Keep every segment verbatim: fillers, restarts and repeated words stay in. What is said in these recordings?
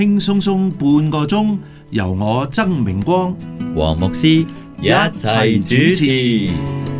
輕鬆鬆半個鐘，由我曾明光、 黃牧師一齊主持。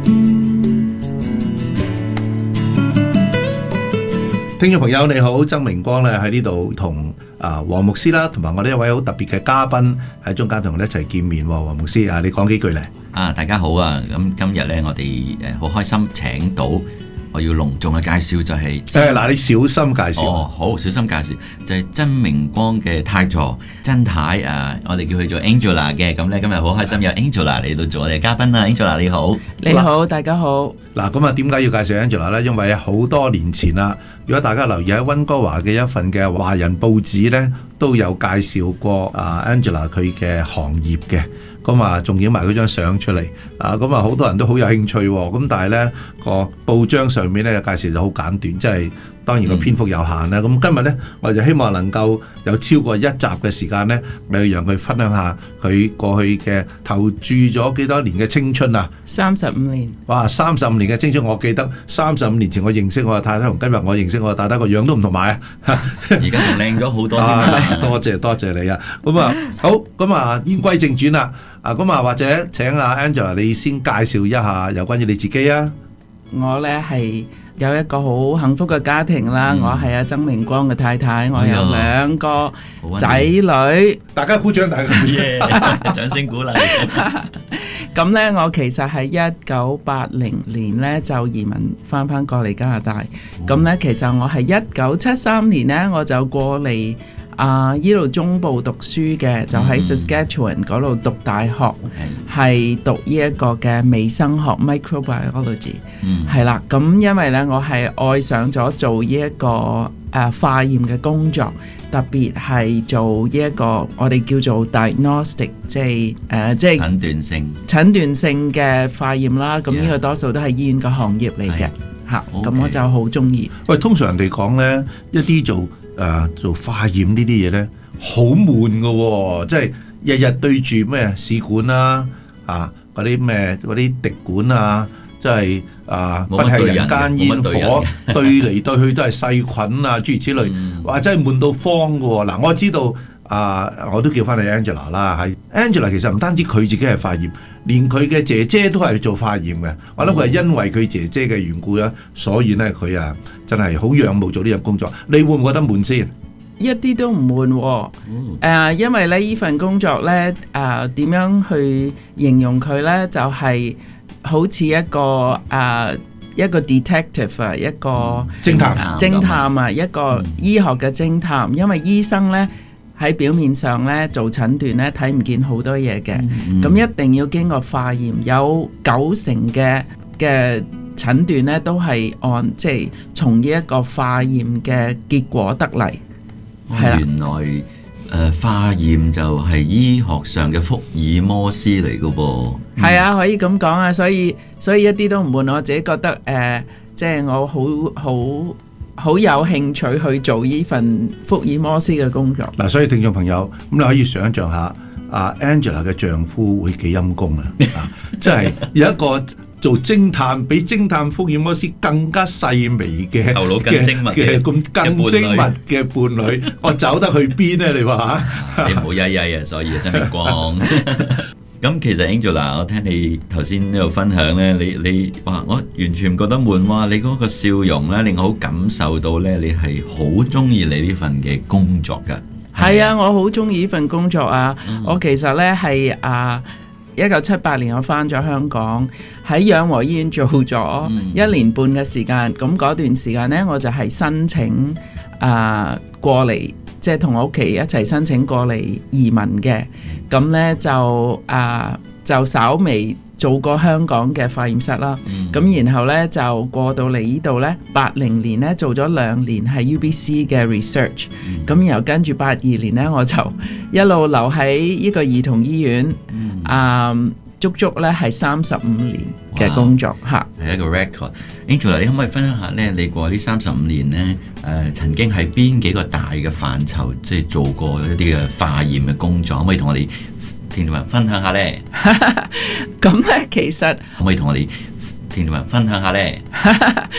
聽眾朋友你好，曾明光咧喺呢度同啊黃牧師啦，同埋我呢一位好特別嘅嘉賓喺中間同我哋一齊見面。黃牧師啊，你講幾句咧？ 啊，大家好啊！咁今日咧，我哋誒好開心請到。我要隆重嘅介紹就係、是， 誒嗱，你小心介紹。 哦，好，小心介紹，就係、是、曾明光嘅太座曾太啊，我哋叫佢做 Angela 嘅。咁咧今日好開心有 Angela 嚟到做我哋嘅嘉賓啊 Angela 你好。 你好，大家好。 嗱，咁啊，點解要介紹 Angela 咧？因為好多年前啦，如果大家留意喺溫哥華嘅一份嘅華人報紙咧，都有介紹過啊 Angela 佢嘅行業嘅。咁啊，仲影埋嗰張相出嚟啊！咁啊，好多人都好有興趣喎。咁但係咧，個報章上面咧嘅介紹就好簡短，即係當然個篇幅有限啦。咁、嗯、今日咧，我就希望能夠有超過一集嘅時間咧，嚟讓佢分享下佢過去嘅投注咗幾多年嘅青春啊！ 三十五年。哇！ 三十五年嘅青春，我記得三十五年前我認識我嘅太太，同今日我認識我嘅太太個樣都唔同埋啊！ 而家仲靚咗好多添啊！多謝多謝你啊！咁啊，好咁啊，言歸正傳啦。啊，咁啊，或者請阿 Angela 你先介紹一下有關於你自己啊。 我呢係有一個好幸福嘅家庭啦，嗯、我係阿曾明光嘅太太，我有兩個仔女。 大家鼓掌，大家鼓掌，掌聲鼓勵。 咁呢，我其實係一九八零年呢就移民翻翻過嚟加拿大。咁、嗯、呢，其實我係一九七三年呢我就過嚟。啊！依度中部讀書嘅，就喺 Saskatchewan 嗰度讀大學，係、嗯、讀呢一個嘅微生學 microbiology，係啦。咁、嗯、因為咧，我係愛上咗做呢一個誒化驗嘅工作，特別係做呢一個我哋叫做 diagnostic， 即係誒即係診斷性診斷性嘅化驗啦。咁呢個多數都係醫院嘅行業嚟嘅嚇，咁、okay. 我就好中意。 喂，通常人哋講咧，一啲做誒、呃、做化驗呢啲嘢咧，好悶㗎喎，即係日日對住咩試管啦，啊嗰啲咩嗰啲滴管啊，即係啊不係人間煙火，對嚟對去都係細菌啊諸如此類，哇、嗯、真係悶到慌㗎喎。嗱、啊，我知道啊，我都叫翻你 Angela 啦，係 Angela 其實唔單止佢自己係化驗，連佢嘅姐姐都係做化驗嘅。我諗佢係因為佢姐姐嘅緣故啦，所以咧佢啊真係好仰慕做呢樣工作。你會唔會覺得悶先？ 一啲都唔悶喎，誒，因為咧呢份工作咧誒點樣去形容佢咧，就係、是、好似一個誒、呃、一個 detective 啊，一個偵探偵探啊，一個醫學嘅偵探。因為醫生咧喺表面上咧做診斷咧睇唔見好多嘢嘅，咁、嗯、一定要經過化驗，有九成嘅嘅診斷咧都係按即係從呢一個化驗嘅結果得嚟。 原來誒、呃、化驗就係醫學上嘅福爾摩斯嚟㗎噃。 係啊，可以咁講啊，所以所以一啲都唔悶。我自己覺得誒，即、呃、係、就是、我好好好有興趣去做呢份福爾摩斯嘅工作。 嗱，所以聽眾朋友咁你可以想像下，阿 Angela 嘅丈夫會幾陰功啊！啊，即係有一個做偵探，比偵探福爾摩斯更加細微嘅頭腦更精密嘅咁更精密嘅伴侶，我走得去邊咧？你話嚇？ 你唔好曳曳啊！所以真係光。咁其實 Angela，我聽你頭先呢度分享咧，你你哇，我完全唔覺得悶哇！你嗰個笑容咧，令我好感受到咧，你係好中意你呢份嘅工作㗎。 係啊，我好中意呢份工作啊！嗯、我其實咧係啊。一九七八年我翻咗香港，喺養和醫院做咗一年半嘅時間，咁、嗯、嗰段時間呢，我就係申請啊、呃、過嚟，即係同我屋企一齊申請過嚟移民嘅，咁呢，就啊、呃、就稍微做過香港嘅化驗室啦，咁、嗯、然後呢，就過到嚟呢度呢，八零年呢，做咗兩年係 U B C 嘅 research，咁、嗯、然後跟住八二年呢，我就一路留喺呢個兒童醫院。嗯啊、嗯，足足咧係三十五年嘅工作嚇， 係一個 record。Angela，你可唔可以分享下咧？你過呢三十五年咧，誒、呃、曾經喺邊幾個大嘅範疇，即係做過一啲嘅化驗嘅工作，可唔可以同我哋聽眾人分享下咧？ 咁咧，其實可唔可以同我哋聽眾人分享下咧？